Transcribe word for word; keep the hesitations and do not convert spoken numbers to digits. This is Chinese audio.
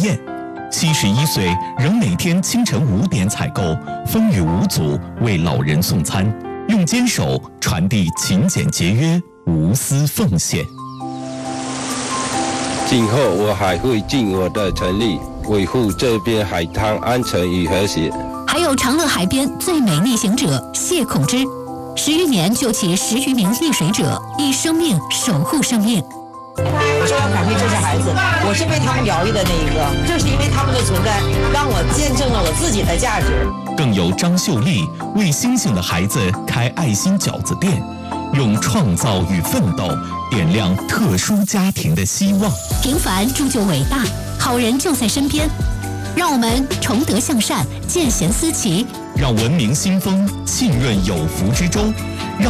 燕。七十一岁仍每天清晨五点采购，风雨无阻为老人送餐，用坚守传递勤俭节约、无私奉献。 今后我还会尽我的全力维护这边海滩安全与和谐。 还有长乐海边最美逆行者谢孔之，十余年救起十余名溺水者，以生命守护生命。 我说要感谢这些孩子，我是被他们疗愈的那一个，正是因为他们的存在，让我见证了我自己的价值。 更有张秀丽为星星的孩子开爱心饺子店，用创造与奋斗点亮特殊家庭的希望。 平凡铸就伟大，好人就在身边。让我们崇德向善，见贤思齐， 让文明新风浸润有福之中。